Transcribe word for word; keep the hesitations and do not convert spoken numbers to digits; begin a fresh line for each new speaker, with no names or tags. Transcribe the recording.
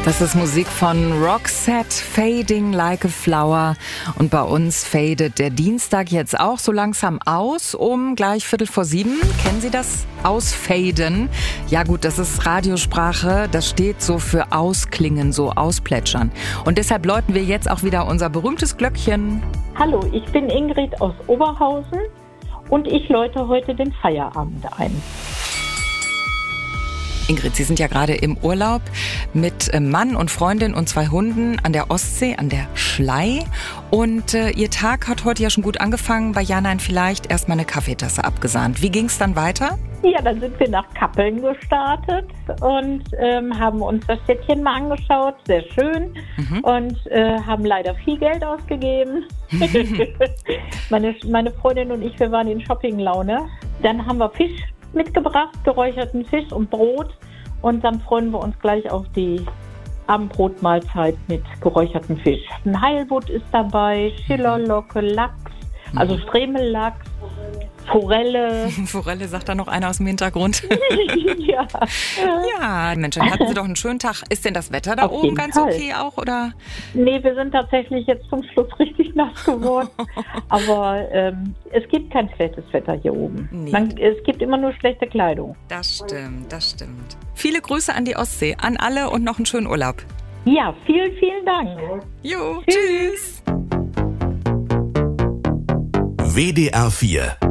Das ist Musik von Roxette, Fading Like a Flower. Und bei uns fadet der Dienstag jetzt auch so langsam aus, um gleich Viertel vor sieben. Kennen Sie das? Ausfaden? Ja gut, das ist Radiosprache. Das steht so für ausklingen, so ausplätschern. Und deshalb läuten wir jetzt auch wieder unser berühmtes Glöckchen.
Hallo, ich bin Ingrid aus Oberhausen und ich läute heute den Feierabend ein.
Ingrid, Sie sind ja gerade im Urlaub mit Mann und Freundin und zwei Hunden an der Ostsee, an der Schlei. Und äh, Ihr Tag hat heute ja schon gut angefangen. Bei Ja, nein, vielleicht erstmal eine Kaffeetasse abgesahnt. Wie ging es dann weiter?
Ja, dann sind wir nach Kappeln gestartet und ähm, haben uns das Städtchen mal angeschaut. Sehr schön. Mhm. Und äh, haben leider viel Geld ausgegeben. meine, meine Freundin und ich, wir waren in Shoppinglaune. Dann haben wir Fisch mitgebracht, geräucherten Fisch und Brot, und dann freuen wir uns gleich auf die Abendbrotmahlzeit mit geräuchertem Fisch. Ein Heilbutt ist dabei, Schillerlocke, Lachs, also Stremellachs, Forelle.
Forelle, sagt da noch einer aus dem Hintergrund.
Ja.
Ja, Mensch, dann hatten Sie doch einen schönen Tag. Ist denn das Wetter da
Auf
oben ganz
Fall.
okay auch, oder?
Nee, wir sind tatsächlich jetzt zum Schluss richtig nass geworden. Aber ähm, es gibt kein schlechtes Wetter hier oben.
Nee.
Man, es gibt immer nur schlechte Kleidung.
Das stimmt, das stimmt. Viele Grüße an die Ostsee, an alle und noch einen schönen Urlaub.
Ja, vielen, vielen Dank.
Jo, tschüss.
W D R vier